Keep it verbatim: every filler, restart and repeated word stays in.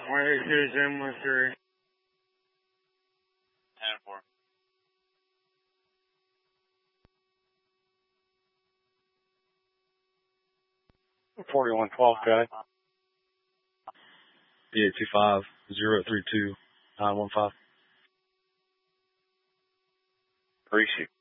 one eight two seven one three. ten four. forty-one twelve, guy. B eight two five zero three two nine one five. Appreciate